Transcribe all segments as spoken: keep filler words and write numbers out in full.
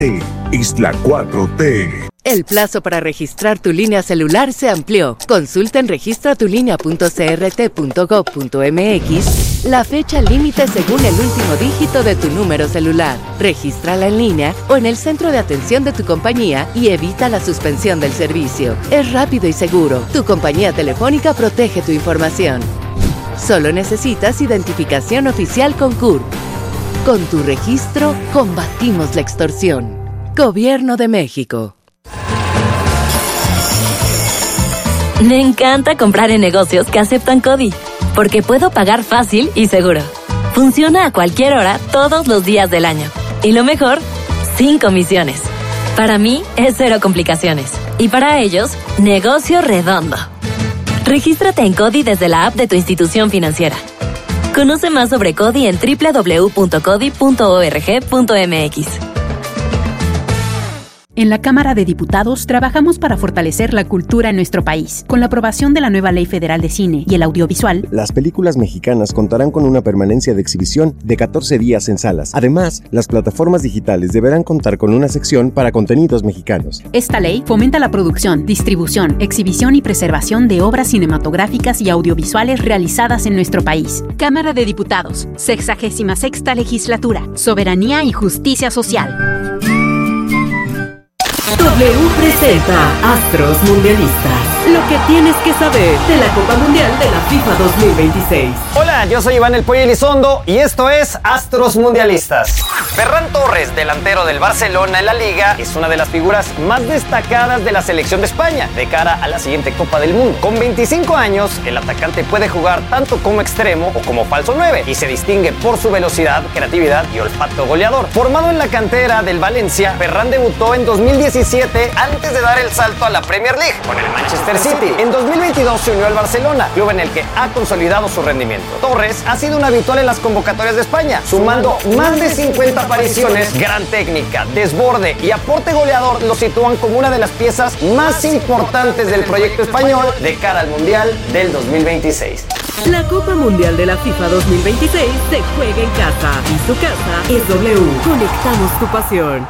Es la cuatro T. El plazo para registrar tu línea celular se amplió. Consulta en registra tu línea punto c r t punto gov punto m x la fecha límite según el último dígito de tu número celular. Regístrala en línea o en el centro de atención de tu compañía y evita la suspensión del servicio. Es rápido y seguro. Tu compañía telefónica protege tu información. Solo necesitas identificación oficial con C U R P. Con tu registro, combatimos la extorsión. Gobierno de México. Me encanta comprar en negocios que aceptan CODI, porque puedo pagar fácil y seguro. Funciona a cualquier hora, todos los días del año. Y lo mejor, sin comisiones. Para mí, es cero complicaciones. Y para ellos, negocio redondo. Regístrate en CODI desde la app de tu institución financiera. Conoce más sobre CODI en doble u doble u doble u punto codi punto org punto m x. En la Cámara de Diputados trabajamos para fortalecer la cultura en nuestro país. Con la aprobación de la nueva Ley Federal de Cine y el Audiovisual, las películas mexicanas contarán con una permanencia de exhibición de catorce días en salas. Además, las plataformas digitales deberán contar con una sección para contenidos mexicanos. Esta ley fomenta la producción, distribución, exhibición y preservación de obras cinematográficas y audiovisuales realizadas en nuestro país. Cámara de Diputados, sexagésima sexta legislatura, soberanía y justicia social. W presenta Astros Mundialistas. Lo que tienes que saber de la Copa Mundial de la FIFA dos mil veintiséis. Hola, yo soy Iván El Pollo Elizondo y esto es Astros Mundialistas. Ferran Torres, delantero del Barcelona en la Liga, es una de las figuras más destacadas de la selección de España de cara a la siguiente Copa del Mundo. Con veinticinco años, el atacante puede jugar tanto como extremo o como falso nueve y se distingue por su velocidad, creatividad y olfato goleador. Formado en la cantera del Valencia, Ferran debutó en dos mil diecisiete antes de dar el salto a la Premier League con el Manchester City. En dos mil veintidós se unió al Barcelona, club en el que ha consolidado su rendimiento. Torres ha sido un habitual en las convocatorias de España, sumando más de cincuenta apariciones. Gran técnica, desborde y aporte goleador lo sitúan como una de las piezas más importantes del proyecto español de cara al Mundial del dos mil veintiséis. La Copa Mundial de la FIFA dos mil veintiséis se juega en casa y su casa es W. Conectamos tu pasión.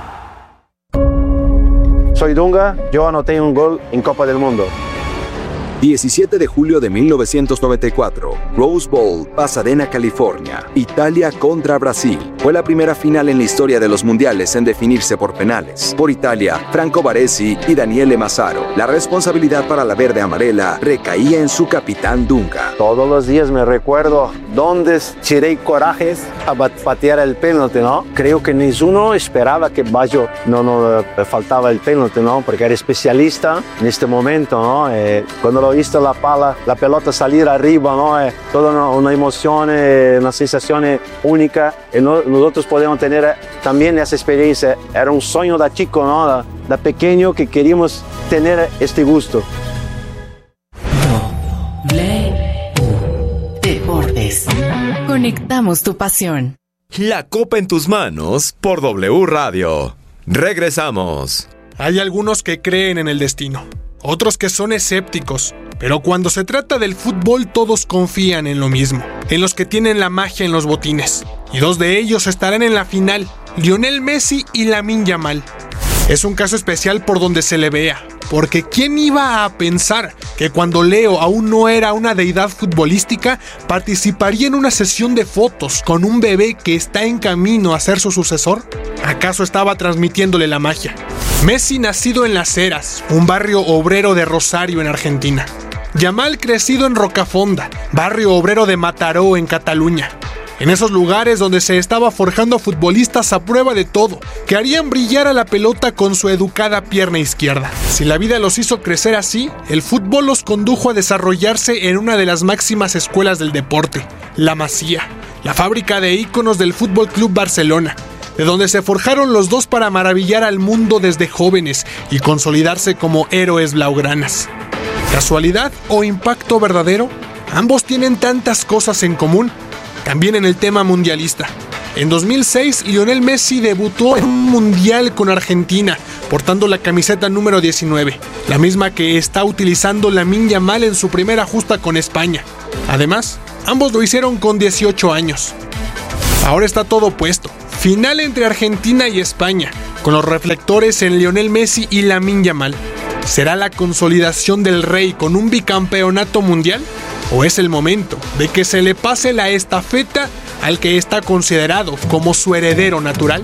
Soy Dunga, yo anoté un gol en Copa del Mundo. diecisiete de julio de mil novecientos noventa y cuatro, Rose Bowl, Pasadena, California. Italia contra Brasil. Fue la primera final en la historia de los mundiales en definirse por penales. Por Italia, Franco Baresi y Daniele Massaro. La responsabilidad para la verde amarela recaía en su capitán Dunga. Todos los días me recuerdo dónde tiré corajes a patear el penalti, ¿no? Creo que ninguno esperaba que Baggio no nos faltaba el penalti, ¿no? Porque era especialista en este momento, ¿no? Eh, cuando lo visto la pala, la pelota salir arriba, ¿no? Eh, toda una, una emoción, eh, una sensación eh, única. Y no, nosotros podemos tener eh, también esa experiencia. Era un sueño de chico, ¿no? De, de pequeño que queríamos tener este gusto. Deportes. Conectamos tu pasión. La Copa en tus manos por W Radio. Regresamos. Hay algunos que creen en el destino, otros que son escépticos, pero cuando se trata del fútbol todos confían en lo mismo, en los que tienen la magia en los botines. Y dos de ellos estarán en la final, Lionel Messi y Lamine Yamal. Es un caso especial por donde se le vea, porque ¿quién iba a pensar que cuando Leo aún no era una deidad futbolística, participaría en una sesión de fotos con un bebé que está en camino a ser su sucesor? ¿Acaso estaba transmitiéndole la magia? Messi, nacido en Las Heras, un barrio obrero de Rosario en Argentina. Yamal, crecido en Rocafonda, barrio obrero de Mataró en Cataluña. En esos lugares donde se estaba forjando futbolistas a prueba de todo, que harían brillar a la pelota con su educada pierna izquierda. Si la vida los hizo crecer así, el fútbol los condujo a desarrollarse en una de las máximas escuelas del deporte, la Masía, la fábrica de íconos del Fútbol Club Barcelona, de donde se forjaron los dos para maravillar al mundo desde jóvenes y consolidarse como héroes blaugranas. ¿Casualidad o impacto verdadero? Ambos tienen tantas cosas en común. También en el tema mundialista. En dos mil seis, Lionel Messi debutó en un mundial con Argentina, portando la camiseta número diecinueve, la misma que está utilizando Lamine Yamal en su primera justa con España. Además, ambos lo hicieron con dieciocho años. Ahora está todo puesto. Final entre Argentina y España, con los reflectores en Lionel Messi y Lamine Yamal. ¿Será la consolidación del Rey con un bicampeonato mundial? ¿O es el momento de que se le pase la estafeta al que está considerado como su heredero natural?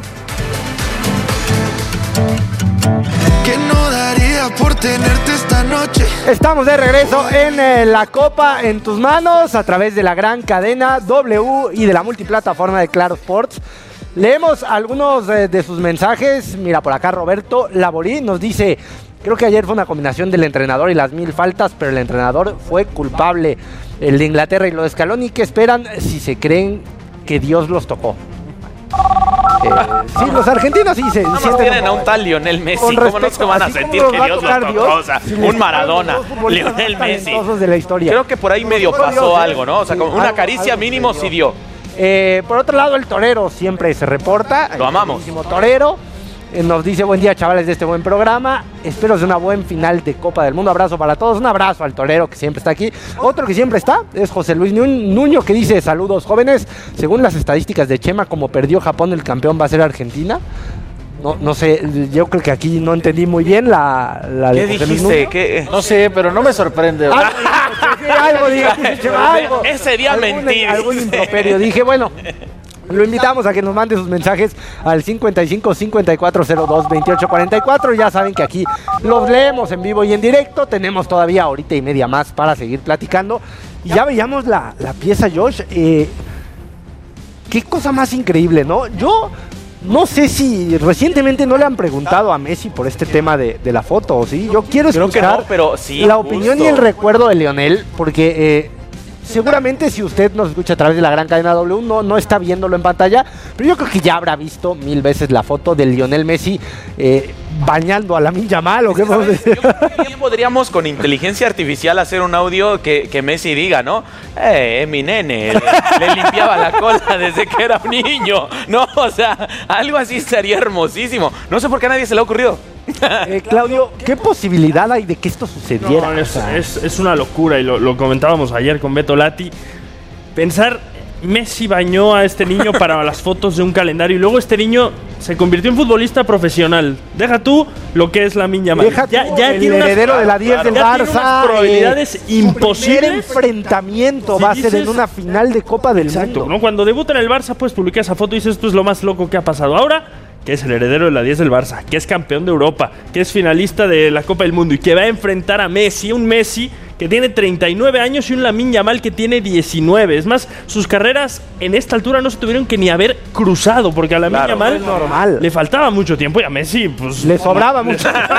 Que no daría por tenerte esta noche. Estamos de regreso en eh, la Copa en tus manos a través de la gran cadena W y de la multiplataforma de Claro Sports. Leemos algunos eh, de sus mensajes. Mira, por acá Roberto Laborí nos dice: creo que ayer fue una combinación del entrenador y las mil faltas, pero el entrenador fue culpable. El de Inglaterra y lo de Scaloni, ¿qué esperan si se creen que Dios los tocó? Eh, sí, los argentinos sí se Nada más tienen a un tal Lionel Messi. ¿Cómo no se van a sentir que Dios los tocó? O sea, un Maradona, Lionel Messi. De la historia. Creo que por ahí medio pasó algo, ¿no? O sea, como una caricia mínimo sí dio. Eh, por otro lado, el torero siempre se reporta. Lo amamos. El torero eh, nos dice: buen día, chavales, de este buen programa. Espero de una buena final de Copa del Mundo. Abrazo para todos. Un abrazo al torero que siempre está aquí. Otro que siempre está es José Luis Nuño, que dice: saludos, jóvenes. Según las estadísticas de Chema, como perdió Japón, el campeón va a ser Argentina. No, no sé, yo creo que aquí no entendí muy bien la... la ¿Qué dijiste? ¿Qué? No sé, pero no me sorprende. Algo, algo, dije, Chema, algo. Ese día algún, mentí. Algún improperio. Dije, bueno... Lo invitamos a que nos mande sus mensajes al cincuenta y cinco, cincuenta y cuatro cero dos, veintiocho cuarenta y cuatro. Ya saben que aquí los leemos en vivo y en directo. Tenemos todavía horita y media más para seguir platicando. Y ya veíamos la, la pieza, Josh. Eh, qué cosa más increíble, ¿no? Yo no sé si recientemente no le han preguntado a Messi por este tema de, de la foto, ¿sí? Yo quiero escuchar Creo que no, pero sí, la opinión justo. y el recuerdo de Lionel, porque... Eh, seguramente si usted nos escucha a través de la gran cadena W no, no está viéndolo en pantalla, pero yo creo que ya habrá visto mil veces la foto de Lionel Messi eh, bañando a Lamine Yamal, ¿o qué podemos decir? Bien podríamos con inteligencia artificial hacer un audio que, que Messi diga, ¿no? Eh, es mi nene, le, le limpiaba la cola desde que era un niño, ¿no? O sea, algo así estaría hermosísimo. No sé por qué a nadie se le ha ocurrido. Eh, Claudio, ¿qué posibilidad hay de que esto sucediera? No, es, es, es una locura y lo, lo comentábamos ayer con Beto Lati. Pensar, Messi bañó a este niño para las fotos de un calendario y luego este niño se convirtió en futbolista profesional. Deja tú lo que es Lamine Yamal. Deja ya, tú ya el tiene heredero unas, de la diez claro, del ya Barça. Tiene unas probabilidades eh, imposibles. El enfrentamiento si va a ser dices, en una final de Copa del exacto, Mundo. ¿no? Cuando debuta en el Barça, pues publica esa foto y dices, esto es lo más loco que ha pasado. Ahora, que es el heredero de la diez del Barça, que es campeón de Europa, que es finalista de la Copa del Mundo y que va a enfrentar a Messi, un Messi que tiene treinta y nueve años y un Lamine Yamal que tiene diecinueve. Es más, sus carreras en esta altura no se tuvieron que ni haber cruzado, porque a Lamine Claro, Yamal es normal. le faltaba mucho tiempo y a Messi, pues... Le sobraba mucho tiempo.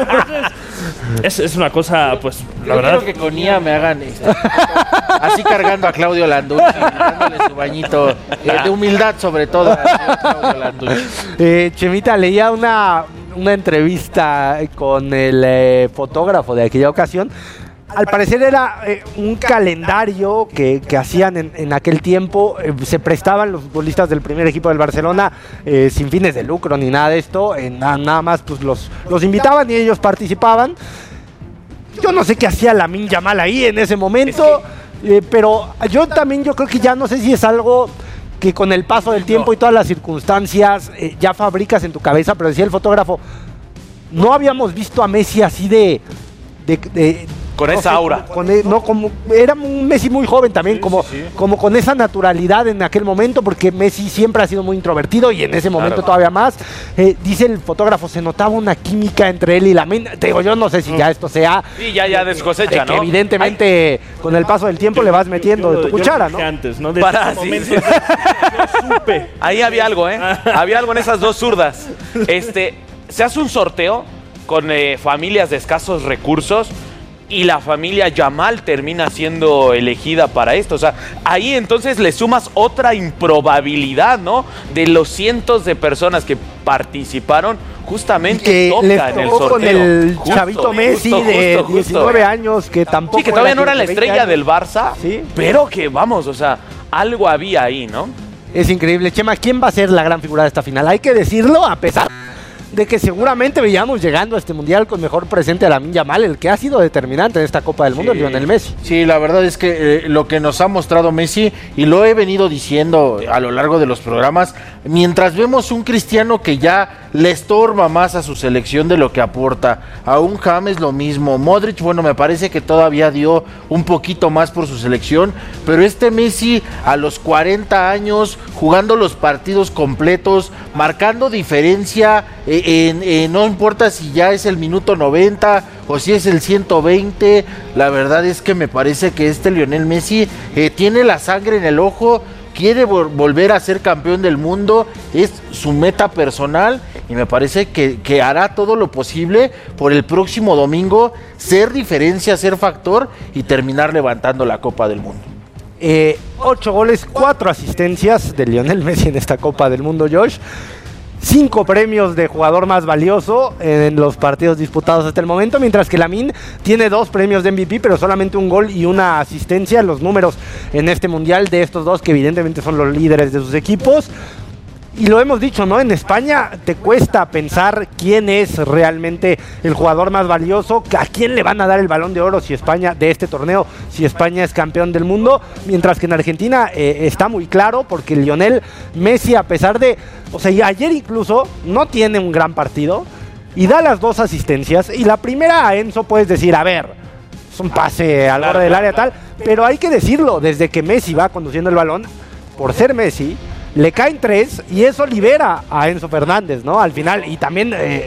es, es una cosa, pues, la Yo verdad... quiero que con I A me hagan este, así cargando a Claudio Landucci, dándole su bañito eh, de humildad sobre todo a Claudio Landucci. Eh, Chemita, leía una, una entrevista con el eh, fotógrafo de aquella ocasión. Al parecer era eh, un calendario que, que hacían en, en aquel tiempo. Eh, se prestaban los futbolistas del primer equipo del Barcelona eh, sin fines de lucro ni nada de esto. Eh, nada, nada más pues los, los invitaban y ellos participaban. Yo no sé qué hacía Lamine Yamal ahí en ese momento, es que... eh, pero yo también yo creo que ya no sé si es algo que con el paso del tiempo y todas las circunstancias eh, ya fabricas en tu cabeza. Pero decía el fotógrafo, no habíamos visto a Messi así de... de, de Con no esa sé, aura. Con, con, no, como, era un Messi muy joven también, sí, como, sí, sí. como con esa naturalidad en aquel momento, porque Messi siempre ha sido muy introvertido y en ese momento claro. todavía más. Eh, dice el fotógrafo, se notaba una química entre él y Lamine. Te digo, yo no sé si ya esto sea... Sí, ya, ya descosecha, eh, ¿no? Que evidentemente Ay. con el paso del tiempo yo, le vas metiendo yo, de tu yo, cuchara, yo ¿no? Antes, ¿no? De Para, sí, sí. supe. Ahí había algo, ¿eh? Había algo en esas dos zurdas. Este, se hace un sorteo con eh, familias de escasos recursos y la familia Yamal termina siendo elegida para esto. O sea, ahí entonces le sumas otra improbabilidad, ¿no? De los cientos de personas que participaron, justamente que toca les en el tocó sorteo. con el justo, chavito Messi justo, de justo, diecinueve justo. años, que tampoco... Sí, que todavía no era la estrella años. del Barça, ¿sí? Pero que, vamos, o sea, algo había ahí, ¿no? Es increíble. Chema, ¿quién va a ser la gran figura de esta final? Hay que decirlo, a pesar de que seguramente veíamos llegando a este mundial con mejor presente a Lamine Yamal, el que ha sido determinante en esta Copa del Mundo, sí. Lionel Messi. Sí, la verdad es que eh, lo que nos ha mostrado Messi, y lo he venido diciendo a lo largo de los programas, mientras vemos un Cristiano que ya le estorba más a su selección de lo que aporta, a un James lo mismo, Modric, bueno, me parece que todavía dio un poquito más por su selección, pero este Messi a los cuarenta años, jugando los partidos completos, marcando diferencia, eh, en, eh, no importa si ya es el minuto noventa o si es el ciento veinte, la verdad es que me parece que este Lionel Messi eh, tiene la sangre en el ojo, quiere vol- volver a ser campeón del mundo, es su meta personal y me parece que, que hará todo lo posible por el próximo domingo ser diferencia, ser factor y terminar levantando la Copa del Mundo. Eh, ocho goles, cuatro asistencias de Lionel Messi en esta Copa del Mundo, Josh. Cinco premios de jugador más valioso en los partidos disputados hasta el momento, mientras que Lamine tiene dos premios de M V P, pero solamente un gol y una asistencia. Los números en este mundial de estos dos, que evidentemente son los líderes de sus equipos. Y lo hemos dicho, ¿no? En España te cuesta pensar quién es realmente el jugador más valioso, a quién le van a dar el Balón de Oro si España, de este torneo, si España es campeón del mundo, mientras que en Argentina eh, está muy claro, porque Lionel Messi, a pesar de, o sea, ayer incluso no tiene un gran partido y da las dos asistencias, y la primera a Enzo puedes decir, a ver, es un pase al borde del área tal, pero hay que decirlo, desde que Messi va conduciendo el balón, por ser Messi, le caen tres y eso libera a Enzo Fernández, ¿no? Al final, y también eh,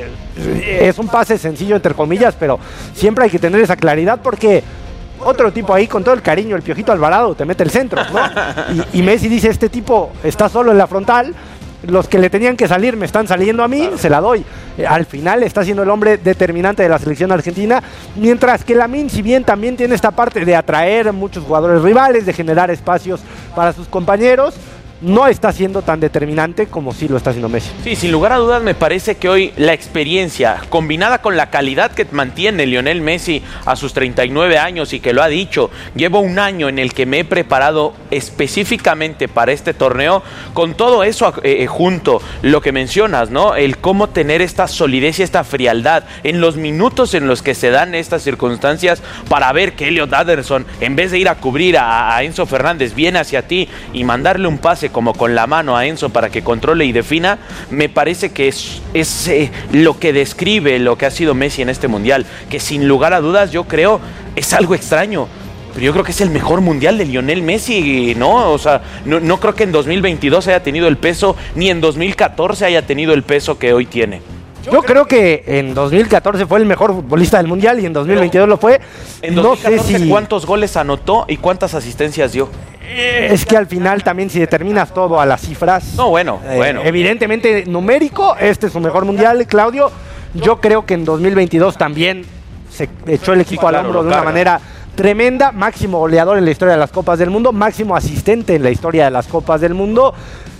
es un pase sencillo entre comillas, pero siempre hay que tener esa claridad porque otro tipo ahí, con todo el cariño, el Piojito Alvarado, te mete el centro, ¿no? Y, y Messi dice, este tipo está solo en la frontal, los que le tenían que salir me están saliendo a mí, se la doy. Eh, al final está siendo el hombre determinante de la selección argentina, mientras que Lamine, si bien también tiene esta parte de atraer muchos jugadores rivales, de generar espacios para sus compañeros, no está siendo tan determinante como sí lo está haciendo Messi. Sí, sin lugar a dudas me parece que hoy la experiencia combinada con la calidad que mantiene Lionel Messi a sus treinta y nueve años y que lo ha dicho, llevo un año en el que me he preparado específicamente para este torneo, con todo eso eh, junto, lo que mencionas, ¿no? El cómo tener esta solidez y esta frialdad en los minutos en los que se dan estas circunstancias para ver que Elliot Anderson, en vez de ir a cubrir a, a Enzo Fernández, viene hacia ti y mandarle un pase como con la mano a Enzo para que controle y defina, me parece que es, es eh, lo que describe lo que ha sido Messi en este mundial, que sin lugar a dudas yo creo es algo extraño, pero yo creo que es el mejor mundial de Lionel Messi, ¿no? O sea, no, no creo que en dos mil veintidós haya tenido el peso, ni en dos mil catorce haya tenido el peso que hoy tiene. Yo creo que en dos mil catorce fue el mejor futbolista del mundial y en dos mil veintidós lo fue. En dos mil catorce, no sé si... ¿cuántos goles anotó y cuántas asistencias dio? Es que al final también, si determinas todo a las cifras, no, bueno, eh, bueno. evidentemente numérico, este es su mejor mundial, Claudio. Yo creo que en dos mil veintidós también se echó el equipo sí, claro, al hombro de una manera tremenda. Máximo goleador en la historia de las Copas del Mundo, máximo asistente en la historia de las Copas del Mundo.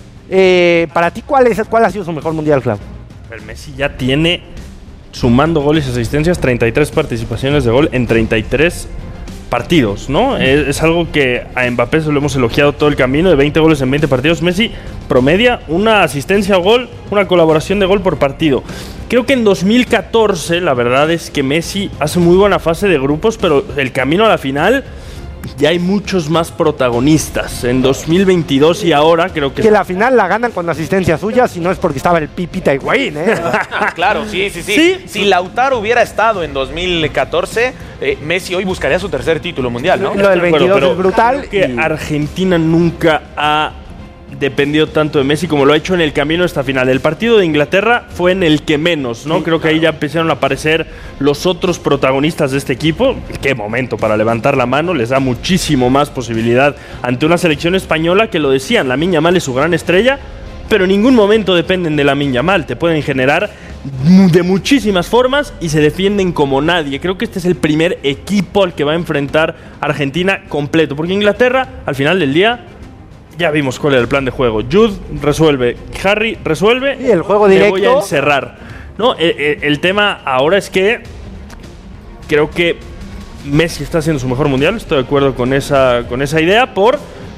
Eh, para ti, ¿cuál es, cuál ha sido su mejor mundial, Claudio? El Messi ya tiene, sumando goles y asistencias, treinta y tres participaciones de gol en treinta y tres partidos, ¿no? Es, es algo que a Mbappé se lo hemos elogiado todo el camino, de veinte goles en veinte partidos. Messi promedia una asistencia a gol, una colaboración de gol por partido. Creo que en dos mil catorce la verdad es que Messi hace muy buena fase de grupos, pero el camino a la final ya hay muchos más protagonistas. En dos mil veintidós y ahora creo que... Que la final la ganan con asistencia suya, si no es porque estaba el Pipita Higuaín, ¿eh? Claro, sí, sí, sí, sí. Si Lautaro hubiera estado en dos mil catorce, eh, Messi hoy buscaría su tercer título mundial, ¿no? Lo del veintidós pero, pero es brutal. Creo que y... Argentina nunca ha dependido tanto de Messi como lo ha hecho en el camino a esta final. El partido de Inglaterra fue en el que menos, ¿no? Sí, creo que ahí ya empezaron a aparecer los otros protagonistas de este equipo. Qué momento para levantar la mano, les da muchísimo más posibilidad ante una selección española que, lo decían, Lamine Yamal es su gran estrella, pero en ningún momento dependen de Lamine Yamal. Te pueden generar de muchísimas formas y se defienden como nadie. Creo que este es el primer equipo al que va a enfrentar Argentina completo, porque Inglaterra, al final del día, ya vimos cuál era el plan de juego. Jude resuelve, Harry resuelve, y el juego directo. Te voy a encerrar. No, el, el, el tema ahora es que creo que Messi está haciendo su mejor mundial. Estoy de acuerdo con esa, con esa idea por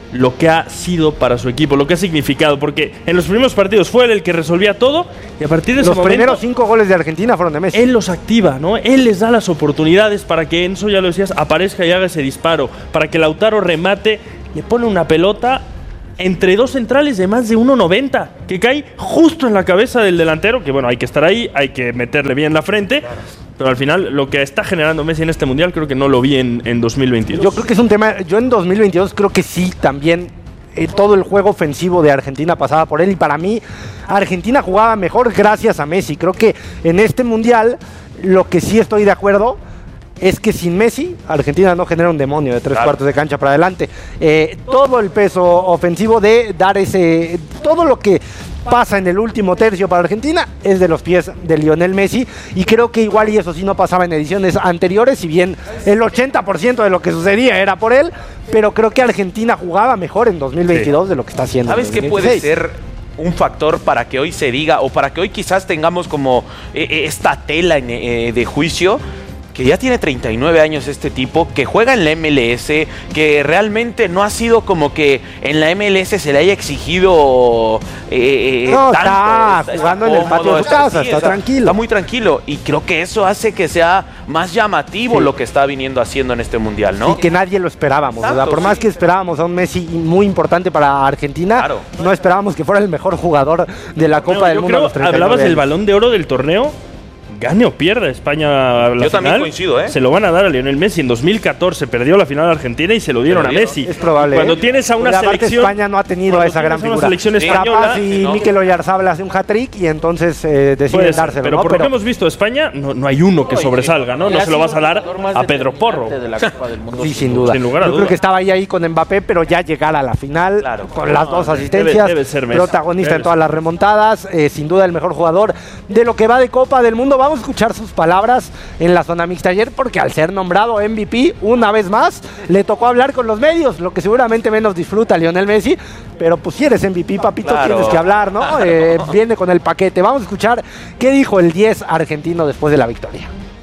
lo que ha sido para su equipo, lo que ha significado, porque en los primeros partidos fue él el que resolvía todo y a partir de ese los momento... Los primeros cinco goles de Argentina fueron de Messi. Él los activa, ¿no? Él les da las oportunidades para que Enzo, ya lo decías, aparezca y haga ese disparo, para que Lautaro remate, le pone una pelota entre dos centrales de más de uno noventa, que cae justo en la cabeza del delantero, que bueno, hay que estar ahí, hay que meterle bien la frente, pero al final lo que está generando Messi en este Mundial creo que no lo vi en, en dos mil veintidós. Yo creo que es un tema, yo en dos mil veintidós creo que sí, también eh, todo el juego ofensivo de Argentina pasaba por él y para mí Argentina jugaba mejor gracias a Messi. Creo que en este Mundial lo que sí estoy de acuerdo es que sin Messi, Argentina no genera un demonio de tres claro. cuartos de cancha para adelante. Eh, todo el peso ofensivo de dar ese... Todo lo que pasa en el último tercio para Argentina es de los pies de Lionel Messi y creo que igual y eso sí no pasaba en ediciones anteriores, si bien el ochenta por ciento de lo que sucedía era por él, pero creo que Argentina jugaba mejor en dos mil veintidós sí. de lo que está haciendo. ¿Sabes qué puede ser un factor para que hoy se diga o para que hoy quizás tengamos como eh, esta tela en, eh, de juicio? Que ya tiene treinta y nueve años este tipo, que juega en la M L S, que realmente no ha sido como que en la M L S se le haya exigido eh, no, tanto. Está, está jugando cómodo, en el patio de su casa, sí, está, está tranquilo. Está muy tranquilo y creo que eso hace que sea más llamativo sí. lo que está viniendo haciendo en este Mundial, ¿no? Y que nadie lo esperábamos, Exacto, ¿verdad? Por sí. más que esperábamos a un Messi muy importante para Argentina, claro. no esperábamos que fuera el mejor jugador de la Copa no, del Mundo. Creo, a los treinta y nueve hablabas del Balón de Oro del torneo. Gane o pierda España a la Yo final, también coincido, ¿eh? Se lo van a dar a Lionel Messi. En dos mil catorce perdió la final Argentina y se lo dieron, se lo dieron. a Messi. Es probable. Cuando ¿eh? tienes a una Porque selección... España no ha tenido a esa gran figura. Una selección española, Capaz y no. Mikel Oyarzabal hace un hat-trick y entonces eh, deciden dárselo. Pero ¿no? por lo que hemos visto de España, no, no hay uno que no, sobresalga, ¿no? No se lo vas a dar a Pedro Porro. De la Copa del Mundo, sí, sin duda. Sin lugar a Yo duda. creo que estaba ahí, ahí con Mbappé, pero ya llegar a la final claro, con no, las dos asistencias, debe, debe ser Messi, protagonista debe en todas ser. las remontadas, eh, sin duda el mejor jugador de lo que va de Copa del Mundo. Vamos a escuchar sus palabras en la zona mixta ayer, porque al ser nombrado M V P una vez más, le tocó hablar con los medios, lo que seguramente menos disfruta Lionel Messi, pero pues si eres M V P, papito, claro. tienes que hablar, ¿no? Eh, viene con el paquete. Vamos a escuchar qué dijo el diez argentino después de la victoria.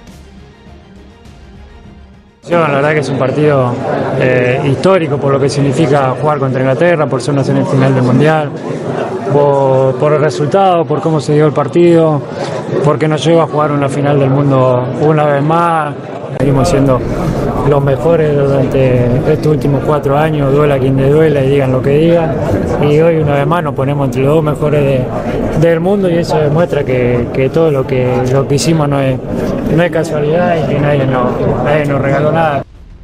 La verdad que es un partido eh, histórico por lo que significa jugar contra Inglaterra, por ser una semifinal del Mundial, por, por el resultado, por cómo se dio el partido, porque nos lleva a jugar una final del mundo una vez más. Seguimos siendo los mejores durante estos últimos cuatro años, duela quien le duela y digan lo que digan. Y hoy una vez más nos ponemos entre los dos mejores de, del mundo y eso demuestra que, que todo lo que, lo que hicimos no es, no es casualidad y que nadie nos, nadie nos regaló nada.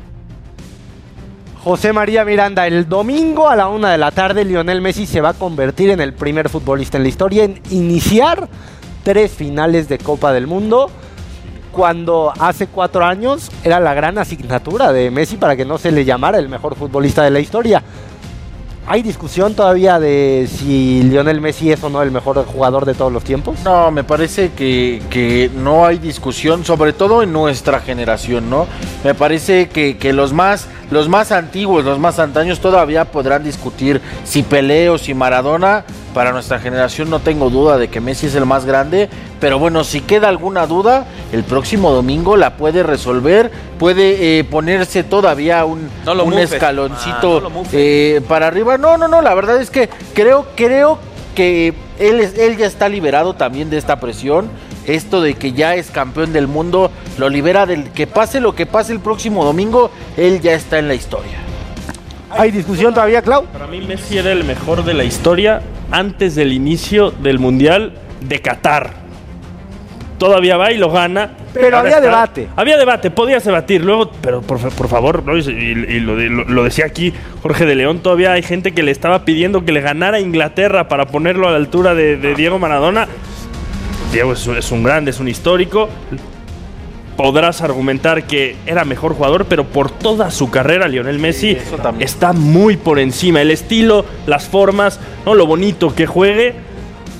José María Miranda, el domingo a la una de la tarde Lionel Messi se va a convertir en el primer futbolista en la historia en iniciar tres finales de Copa del Mundo, cuando hace cuatro años era la gran asignatura de Messi para que no se le llamara el mejor futbolista de la historia. ¿Hay discusión todavía de si Lionel Messi es o no el mejor jugador de todos los tiempos? No, me parece que, que no hay discusión, sobre todo en nuestra generación, ¿no? Me parece que, que los más los más antiguos, los más antaños todavía podrán discutir si Pelé o si Maradona. Para nuestra generación no tengo duda de que Messi es el más grande, pero bueno, si queda alguna duda, el próximo domingo la puede resolver, puede eh, ponerse todavía un, no un escaloncito ah, no eh, para arriba. No, no, no, la verdad es que creo, creo que él, es, él ya está liberado también de esta presión. Esto de que ya es campeón del mundo lo libera del que pase lo que pase el próximo domingo, él ya está en la historia. ¿Hay discusión todavía, Clau? Para mí Messi era el mejor de la historia antes del inicio del Mundial de Qatar. Todavía va y lo gana. Pero había está, debate. Había debate, podías debatir. Luego, pero por, por favor, ¿no? y, y lo, lo, lo decía aquí Jorge de León, todavía hay gente que le estaba pidiendo que le ganara a Inglaterra para ponerlo a la altura de, de Diego Maradona. Diego es, es un grande, es un histórico. Podrás argumentar que era mejor jugador, pero por toda su carrera Lionel Messi sí, está muy por encima. El estilo, las formas, ¿no? Lo bonito que juegue,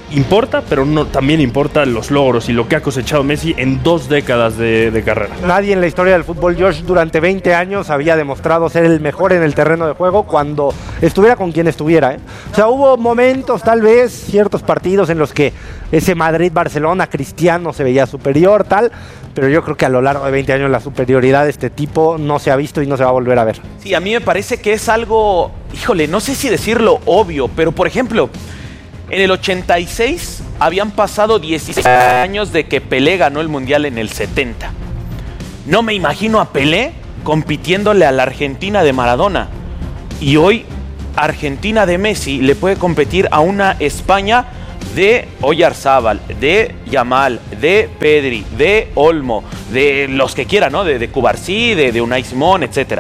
importa, pero no, también importa los logros y lo que ha cosechado Messi en dos décadas de, de carrera. Nadie en la historia del fútbol, Josh, durante veinte años había demostrado ser el mejor en el terreno de juego cuando estuviera con quien estuviera, ¿eh? O sea, hubo momentos, tal vez, ciertos partidos en los que ese Madrid-Barcelona Cristiano se veía superior, tal, pero yo creo que a lo largo de veinte años la superioridad de este tipo no se ha visto y no se va a volver a ver. Sí, a mí me parece que es algo, híjole, no sé si decirlo obvio, pero por ejemplo, en el ochenta y seis habían pasado dieciséis años de que Pelé ganó el Mundial en el setenta. No me imagino a Pelé compitiéndole a la Argentina de Maradona. Y hoy Argentina de Messi le puede competir a una España de Oyarzábal, de Yamal, de Pedri, de Olmo, de los que quieran, ¿no? De, de Cubarsí, de, de Unai Simón, etcétera.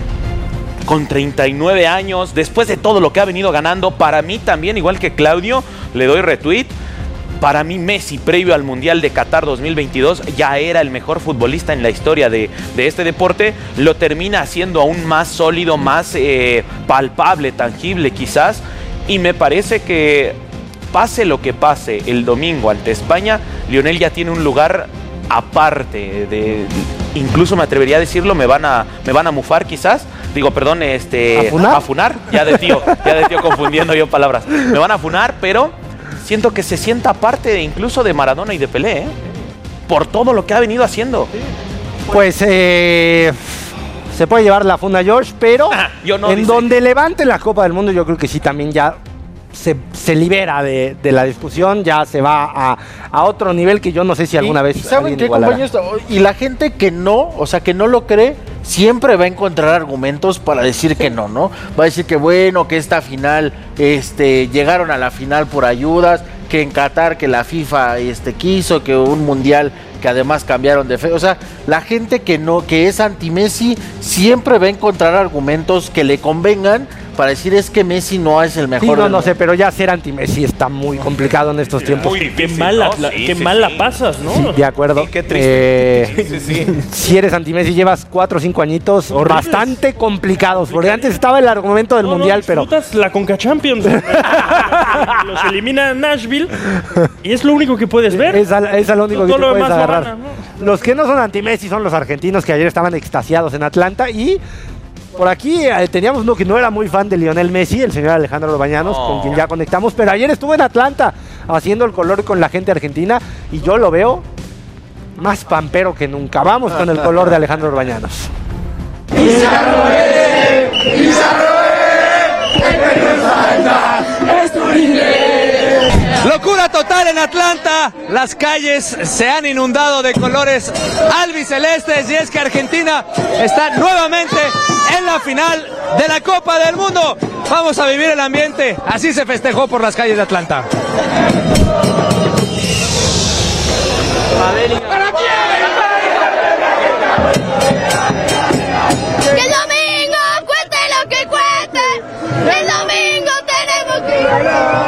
Con treinta y nueve años, después de todo lo que ha venido ganando, para mí también, igual que Claudio, le doy retweet. Para mí Messi, previo al Mundial de Qatar dos mil veintidós, ya era el mejor futbolista en la historia de, de este deporte. Lo termina haciendo aún más sólido, más eh, palpable, tangible quizás. Y me parece que pase lo que pase el domingo ante España, Lionel ya tiene un lugar aparte. De, incluso me atrevería a decirlo, me van a, me van a mufar quizás. Digo, perdón, este... ¿A funar? A funar, ya de tío, ya de tío confundiendo yo palabras. Me van a funar, pero siento que se sienta parte de, incluso de Maradona y de Pelé, ¿eh? Por todo lo que ha venido haciendo. Pues eh, se puede llevar la funda George, pero ah, yo no, en dice. donde levante la Copa del Mundo, yo creo que sí también ya se, se libera de, de la discusión, ya se va a, a otro nivel que yo no sé si alguna y, vez ¿y saben qué, igualará. compañeros? Y la gente que no, o sea, que no lo cree, siempre va a encontrar argumentos para decir que no, ¿no? Va a decir que bueno, que esta final, este, llegaron a la final por ayudas, que en Qatar, que la FIFA este, quiso, que un mundial que además cambiaron de fe. O sea, la gente que no, que es anti-Messi, siempre va a encontrar argumentos que le convengan para decir es que Messi no es el mejor. Sí, no, del no mundo. sé, pero ya ser anti-Messi está muy complicado en estos tiempos. Muy qué mal la, la- Sí, qué sí, mal sí. la pasas, ¿no? Sí, de acuerdo. Sí, qué triste. Eh, Sí, sí, sí. Si eres anti-Messi, llevas cuatro o cinco añitos Horribles. bastante complicados. Porque antes estaba el argumento del No, no, mundial, pero disfrutas la Conca Champions. Los elimina Nashville y es lo único que puedes ver. es, al- es lo único que Todo te lo puedes demás lo agarrar. gana, ¿no? Los que no son anti-Messi son los argentinos que ayer estaban extasiados en Atlanta. Y por aquí eh, teníamos uno que no era muy fan de Lionel Messi, el señor Alejandro Bañanos, No. con quien ya conectamos. Pero ayer estuvo en Atlanta haciendo el color con la gente argentina y yo lo veo más pampero que nunca. Vamos con el color de Alejandro Bañanos. Locura total en Atlanta, las calles se han inundado de colores albicelestes y es que Argentina está nuevamente en la final de la Copa del Mundo. Vamos a vivir el ambiente, así se festejó por las calles de Atlanta.